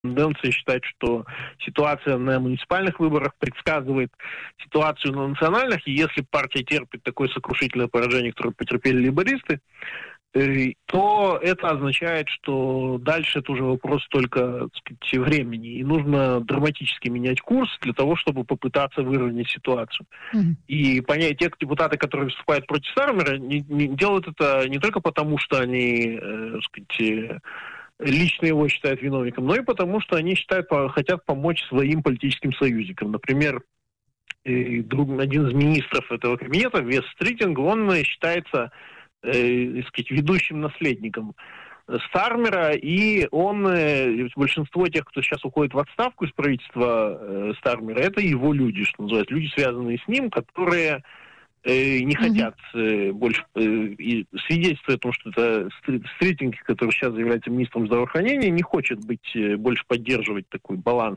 тенденция считать, что ситуация на муниципальных выборах предсказывает ситуацию на национальных, и если партия терпит такое сокрушительное поражение, которое потерпели лейбористы, то это означает, что дальше это уже вопрос только, так сказать, времени. И нужно драматически менять курс для того, чтобы попытаться выровнять ситуацию. И понять, те депутаты, которые выступают против Стармера, не делают это не только потому, что они, так сказать, лично его считают виновником, но и потому, что они хотят помочь своим политическим союзникам. Например, один из министров этого кабинета, Вес Стритинг, он считается ведущим наследником Стармера, и большинство тех, кто сейчас уходит в отставку из правительства Стармера, это его люди, что называется, люди, связанные с ним, которые не хотят больше, и свидетельствует о том, что это Стритинг, который сейчас является министром здравоохранения, не хочет больше поддерживать такой баланс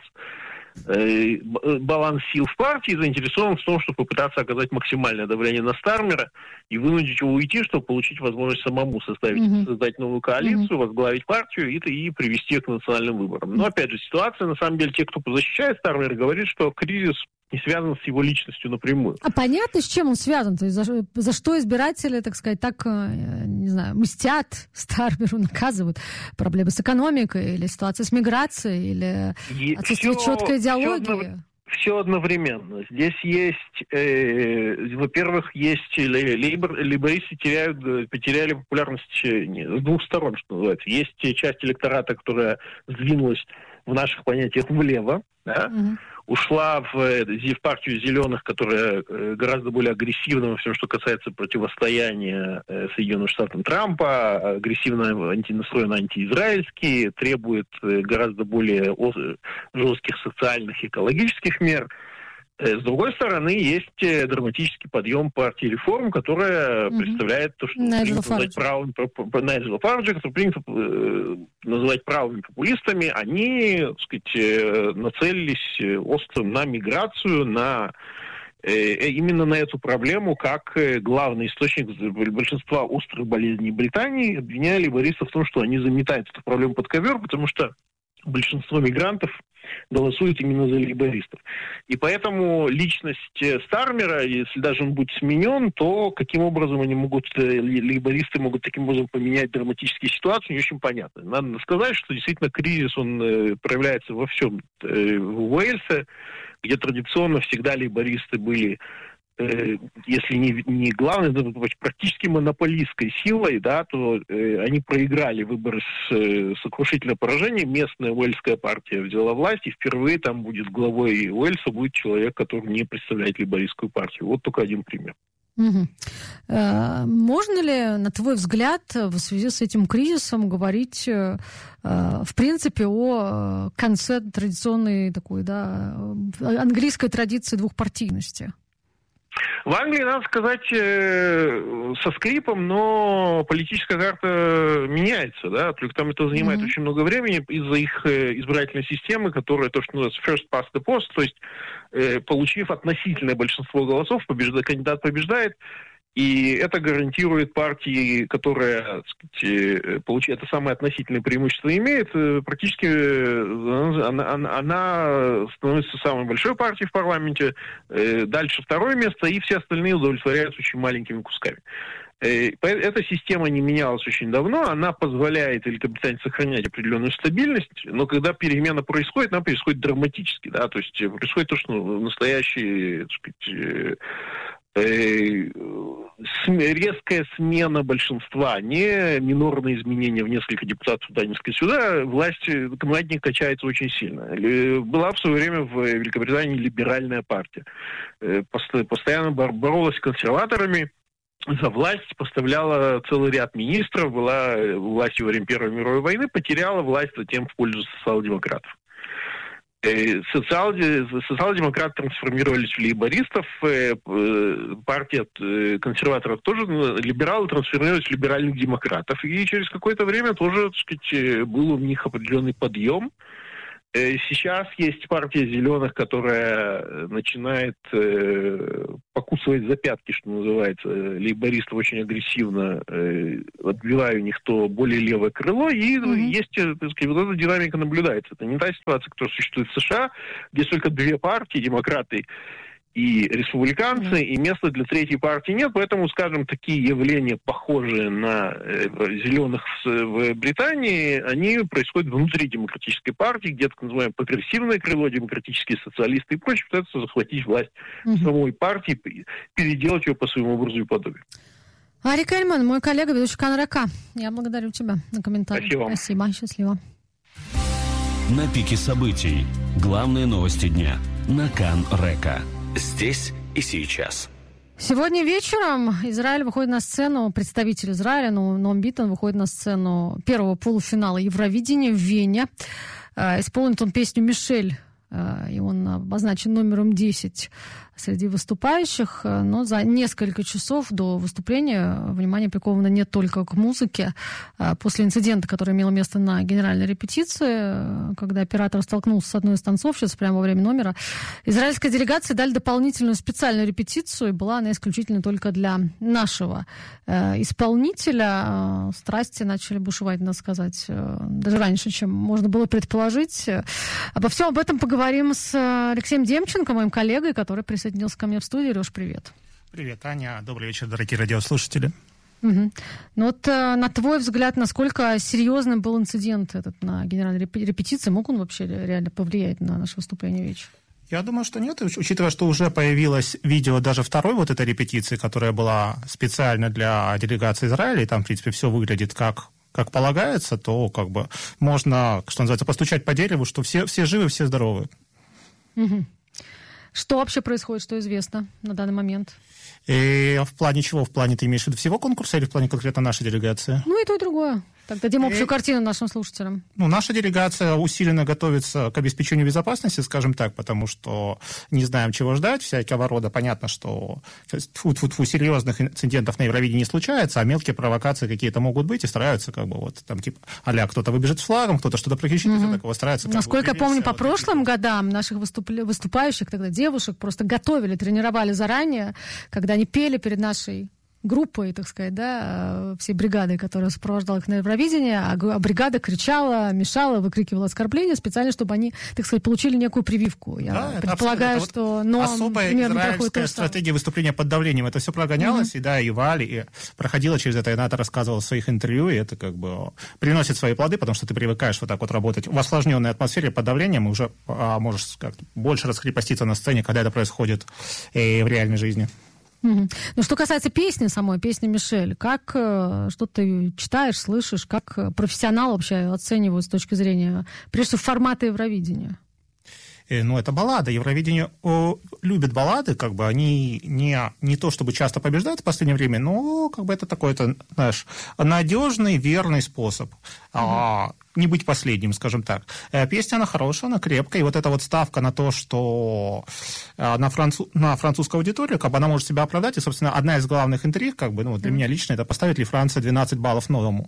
сил в партии, заинтересован в том, чтобы попытаться оказать максимальное давление на Стармера и вынудить его уйти, чтобы получить возможность самому создать новую коалицию, возглавить партию и привести ее к национальным выборам. Но, опять же, ситуация, на самом деле, те, кто защищает Стармера, говорит, что кризис не связан с его личностью напрямую. А понятно, с чем он связан? То есть за что избиратели, так сказать, так, не знаю, мстят Стармеру, наказывают? Проблемы с экономикой или ситуация с миграцией, или отсутствие четкой идеологии? Все одновременно. Здесь есть, во-первых, лейбористы потеряли популярность с двух сторон, что называется. Есть часть электората, которая сдвинулась в наших понятиях влево, да? Ушла в партию зеленых, которая гораздо более агрессивна во всем, что касается противостояния Соединенным Штатам Трампа, агрессивно настроена антиизраильски, требует гораздо более жестких социальных и экологических мер. С другой стороны, есть драматический подъем партии реформ, которая представляет то, что принято называть Найджела Фарджа, который принято называть правыми популистами. Они, так сказать, нацелились остро на миграцию, именно на эту проблему, как главный источник большинства острых болезней Британии, обвиняли лейбористов в том, что они заметают эту проблему под ковер, потому что большинство мигрантов голосуют именно за лейбористов. И поэтому личность Стармера, если даже он будет сменен, то каким образом лейбористы могут таким образом поменять драматические ситуации, не очень понятно. Надо сказать, что действительно кризис, он проявляется во всем. В Уэльсе, где традиционно всегда лейбористы были, если не главной, но практически монополистской силой, да, то они проиграли выборы с сокрушительным поражением. Местная уэльская партия взяла власть, и впервые там главой Уэльса будет человек, который не представляет лейбористскую партию. Вот только один пример. Можно ли, на твой взгляд, в связи с этим кризисом говорить, в принципе, о конце традиционной такой, да, английской традиции двухпартийности? В Англии, надо сказать, со скрипом, но политическая карта меняется, да, только там это занимает очень много времени из-за их избирательной системы, которая то, что называется first past the post, то есть получив относительное большинство голосов, кандидат побеждает, и это гарантирует партии, которая, так сказать, получает это самое относительное преимущество имеет, практически она становится самой большой партией в парламенте, дальше второе место, и все остальные удовлетворяются очень маленькими кусками. Эта система не менялась очень давно, она позволяет Великобритании сохранять определенную стабильность, но когда перемена происходит, она происходит драматически, да, то есть происходит то, что настоящий, так сказать, резкая смена большинства, не минорные изменения в несколько депутатов туда, несколько сюда, власть командник качается очень сильно. Была в свое время в Великобритании либеральная партия. Постоянно боролась с консерваторами за власть, поставляла целый ряд министров, была властью во время Первой мировой войны, потеряла власть затем в пользу социал-демократов. Социал-демократы трансформировались в лейбористов, партия консерваторов тоже, либералы трансформировались в либеральных демократов, и через какое-то время тоже, так сказать, был у них определенный подъем. Сейчас есть партия «Зеленых», которая начинает покусывать за пятки, что называется. Лейбористы очень агрессивно отбивая у них то более левое крыло, и есть, так сказать, вот эта динамика наблюдается. Это не та ситуация, которая существует в США, где только две партии, демократы и республиканцы, и места для третьей партии нет, поэтому, скажем, такие явления, похожие на зеленых в Британии, они происходят внутри демократической партии, где так называемое прогрессивное крыло, демократические социалисты и прочее пытаются захватить власть самой партии, переделать ее по своему образу и подобию. Арик Эльман, мой коллега, ведущий Кан РК. Я благодарю тебя за комментарий. Спасибо. Счастливо. На пике событий. Главные новости дня на Кан РК. Здесь и сейчас. Сегодня вечером Израиль выходит на сцену, представитель Израиля, Ноам Битон, выходит на сцену первого полуфинала Евровидения в Вене. Исполнит он песню «Мишель», и он обозначен номером 10 среди выступающих, но за несколько часов до выступления внимание приковано не только к музыке. После инцидента, который имел место на генеральной репетиции, когда оператор столкнулся с одной из танцовщиц прямо во время номера, израильской делегации дали дополнительную специальную репетицию, и была она исключительно только для нашего исполнителя. Страсти начали бушевать, надо сказать, даже раньше, чем можно было предположить. Обо всем об этом поговорим с Алексеем Демченко, моим коллегой, который присоединился ко мне в студии. Леш, привет. Привет, Аня. Добрый вечер, дорогие радиослушатели. Ну вот, на твой взгляд, насколько серьезным был инцидент этот на генеральной репетиции? Мог он вообще реально повлиять на наше выступление вечера? Я думаю, что нет, учитывая, что уже появилось видео даже второй вот этой репетиции, которая была специально для делегации Израиля, и там, в принципе, все выглядит как полагается, то как бы можно, что называется, постучать по дереву, что все живы, все здоровы. Что вообще происходит, что известно на данный момент? И в плане чего? В плане ты имеешь в виду всего конкурса или в плане конкретно нашей делегации? Ну и то, и другое. Так, дадим общую картину нашим слушателям. Ну, наша делегация усиленно готовится к обеспечению безопасности, скажем так, потому что не знаем, чего ждать, всякого рода. Понятно, что серьезных инцидентов на Евровидении не случается, а мелкие провокации какие-то могут быть, и стараются как бы вот там типа а-ля кто-то выбежит с флагом, кто-то что-то прокричит, и все такого стараются. Насколько я помню, по прошлым годам наших выступающих, тогда девушек, просто готовили, тренировали заранее, когда они пели перед нашей группой, так сказать, да, всей бригадой, которая сопровождала их на Евровидение, а бригада кричала, мешала, выкрикивала оскорбления специально, чтобы они, так сказать, получили некую прививку. Я предполагаю, что особая израильская стратегия выступления под давлением. Это все прогонялось, и да, и Вали, и проходила через это, и Ната рассказывала в своих интервью, и это как бы приносит свои плоды, потому что ты привыкаешь вот так вот работать в осложненной атмосфере под давлением, и уже можешь как-то больше раскрепоститься на сцене, когда это происходит в реальной жизни. Ну, что касается песни самой, песни Мишель, что ты читаешь, слышишь, как профессионал вообще оценивают с точки зрения, прежде всего, формата Евровидения? Ну, это баллада. Евровидение любит баллады, как бы они не то чтобы часто побеждают в последнее время, но как бы это такой-то, знаешь, надежный, верный способ не быть последним, скажем так. Песня, она хорошая, она крепкая, и вот эта вот ставка на то, что на французскую аудиторию, как бы она может себя оправдать, и, собственно, одна из главных интриг, как бы, ну, для меня лично, это поставит ли Франция 12 баллов новому.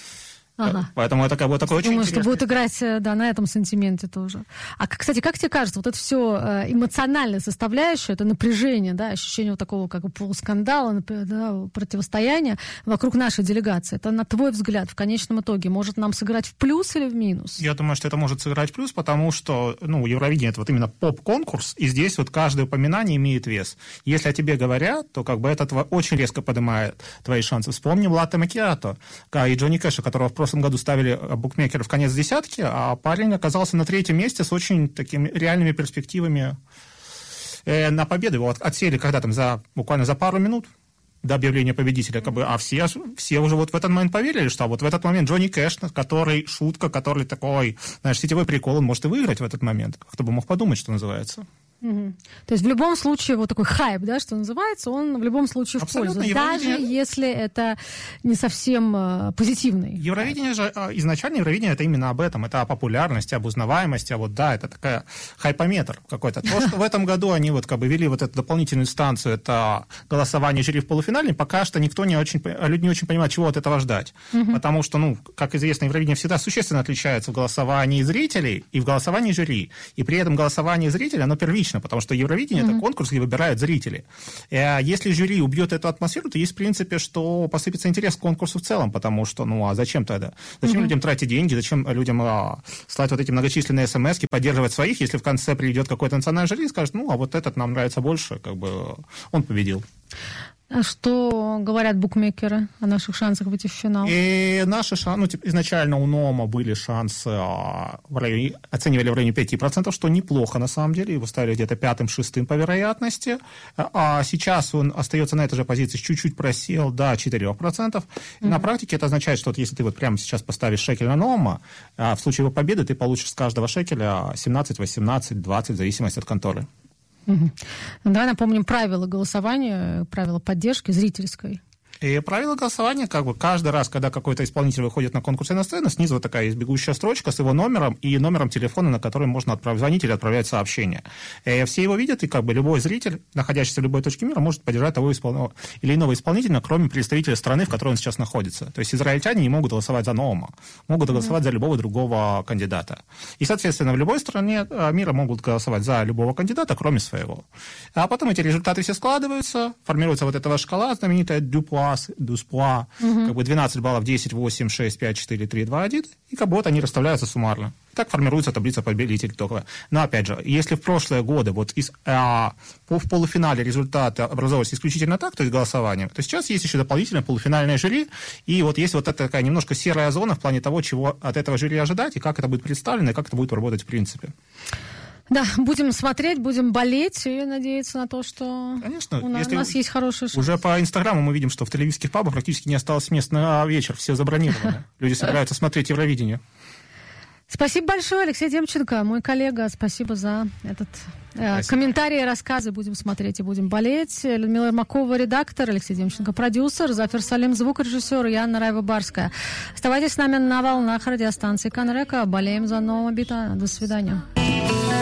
Ага. Поэтому это как бы такой очень интересный... Думаю, что будет играть, да, на этом сантименте тоже. А, кстати, как тебе кажется, вот это все эмоциональная составляющая, это напряжение, да, ощущение вот такого как бы полускандала, да, противостояния вокруг нашей делегации, это, на твой взгляд, в конечном итоге может нам сыграть в плюс или в минус? Я думаю, что это может сыграть в плюс, потому что, ну, Евровидение — это вот именно поп-конкурс, и здесь вот каждое упоминание имеет вес. Если о тебе говорят, то как бы это очень резко поднимает твои шансы. Вспомним Латте Макиато и Джонни Кэша, которого в прошлом году ставили букмекеры в конец десятки, а парень оказался на 3-м месте с очень такими реальными перспективами на победу. Его отсели когда там буквально за пару минут до объявления победителя, как бы, а все уже вот в этот момент поверили, что вот в этот момент Джонни Кэш, который шутка, который такой, знаешь, сетевой прикол, он может и выиграть в этот момент. Кто бы мог подумать, что называется. То есть в любом случае вот такой хайп, да, что называется, он в любом случае абсолютно в пользу, даже если это не совсем позитивный. Евровидение же, изначально Евровидение это именно об этом, это о популярности, об узнаваемости, а вот да, это такая хайпометр какой-то. То, что в этом году они вот как бы ввели вот эту дополнительную станцию, это голосование жюри в полуфинале, пока что люди не очень понимают, чего от этого ждать. Потому что, как известно, Евровидение всегда существенно отличается в голосовании зрителей и в голосовании жюри. И при этом голосование зрителей, оно первично, потому что Евровидение это конкурс, где выбирают зрители. Если жюри убьет эту атмосферу, то есть, в принципе, что посыпется интерес к конкурсу в целом, потому что, а зачем тогда? Зачем людям тратить деньги, зачем людям слать вот эти многочисленные смс-ки, поддерживать своих, если в конце придет какой-то национальный жюри и скажет, а вот этот нам нравится больше, как бы он победил. А что говорят букмекеры о наших шансах выйти в финал? И наши шансы, изначально у НОМа были шансы, оценивали в районе 5%, что неплохо на самом деле, его ставили где-то 5-6 по вероятности, а сейчас он остается на этой же позиции, чуть-чуть просел до 4%. И на практике это означает, что если ты вот прямо сейчас поставишь шекель на НОМа, в случае его победы ты получишь с каждого шекеля 17, 18, 20, в зависимости от конторы. Давай напомним правила голосования, правила поддержки зрительской. И правило голосования, как бы каждый раз, когда какой-то исполнитель выходит на конкурс на сцену, снизу вот такая есть бегущая строчка с его номером и номером телефона, на который можно звонить или отправлять сообщение. И все его видят, и как бы любой зритель, находящийся в любой точке мира, может поддержать того или иного исполнителя, кроме представителя страны, в которой он сейчас находится. То есть израильтяне не могут голосовать за Ноома, могут голосовать за любого другого кандидата. И, соответственно, в любой стране мира могут голосовать за любого кандидата, кроме своего. А потом эти результаты все складываются, формируется вот эта шкала, знаменитая Дюпуа, как бы 12 баллов, 10, 8, 6, 5, 4, 3, 2, 1, и как бы вот они расставляются суммарно. Так формируется таблица победителей итоговая. Но опять же, если в прошлые годы вот в полуфинале результаты образовывались исключительно так, то есть голосованием, то сейчас есть еще дополнительное полуфинальное жюри, и вот есть вот эта такая немножко серая зона в плане того, чего от этого жюри ожидать, и как это будет представлено, и как это будет работать в принципе. Да, будем смотреть, будем болеть и надеяться на то, что конечно, у нас есть хороший шанс. Уже по Инстаграму мы видим, что в тель-авивских пабах практически не осталось мест на вечер, все забронированы. Люди собираются смотреть Евровидение. Спасибо большое, Алексей Демченко, мой коллега. Спасибо за этот комментарий и рассказы. Будем смотреть и будем болеть. Людмила Ермакова, редактор, Алексей Демченко, продюсер, Зафир Салим, звукорежиссер, и Анна Раева-Барская. Оставайтесь с нами на волнах радиостанции Кан Река. Болеем за нового бита. До свидания.